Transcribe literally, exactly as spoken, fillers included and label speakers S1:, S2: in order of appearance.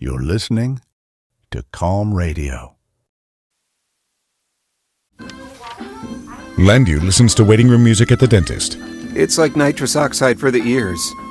S1: You're listening to Calm Radio.
S2: Lendu listens to waiting room music at the dentist.
S3: It's like nitrous oxide for the ears.